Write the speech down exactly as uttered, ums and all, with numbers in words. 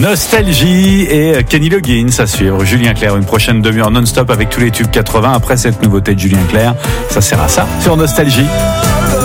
Nostalgie et Kenny Loggins à suivre. Julien Clerc, une prochaine demi-heure non-stop avec tous les tubes quatre-vingts. Après cette nouveauté de Julien Clerc, ça sert à ça sur Nostalgie.